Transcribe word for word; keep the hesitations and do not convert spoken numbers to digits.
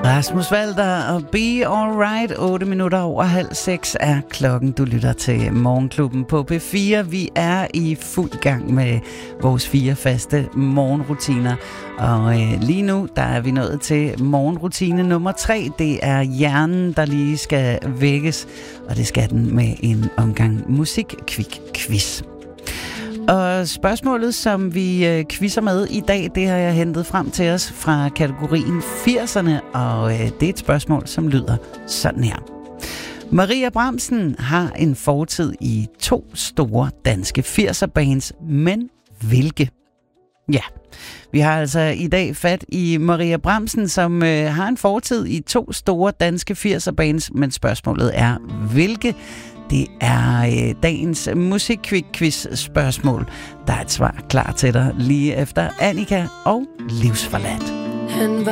Rasmus Walter og Be Alright. otte minutter over halv seks er klokken. Du lytter til Morgenklubben på P fire. Vi er i fuld gang med vores fire faste morgenrutiner. Og øh, lige nu, der er vi nået til morgenrutine nummer tre. Det er hjernen, der lige skal vækkes. Og det skal den med en omgang musik-kvik-quiz. Og spørgsmålet, som vi øh, quizzer med i dag, det har jeg hentet frem til os fra kategorien firserne, og øh, det er et spørgsmål, som lyder sådan her. Maria Bramsen har en fortid i to store danske firser-bands, men hvilke? Ja, vi har altså i dag fat i Maria Bramsen, som øh, har en fortid i to store danske firser-bands, men spørgsmålet er, hvilke? Det er øh, dagens musik-quiz-spørgsmål. Der er et svar klar til dig lige efter Annika og Livsforladt.